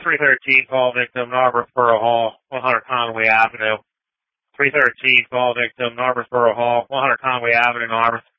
313 call victim, Narberthboro Hall, 100 Conway Avenue. 313 call victim, Narberthboro Hall, 100 Conway Avenue, Narberth.